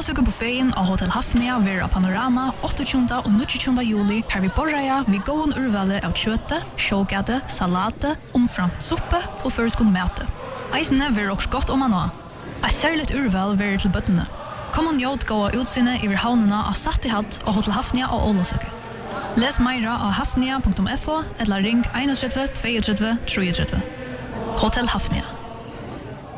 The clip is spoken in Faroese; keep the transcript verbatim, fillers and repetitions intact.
Luttsukebuffeten av Hotel Hafnia ver av Panorama åttogtjúgunda og níggjuogtjúgunda juli her vi borreia vi gåen urvale av kjøte, sjågade, salate, omframt suppe og føreskund mate. Eisene ver også godt om man også. Et særligt urval ver til bøttene. Kom og njót gåa utsynet iver havnena av Sattihatt og Hotel Hafnia og Ålesøke. Les meira av hafnia punktum f o eller ring tre en, tre tre, tre tre, tre tre. Hotel Hafnia.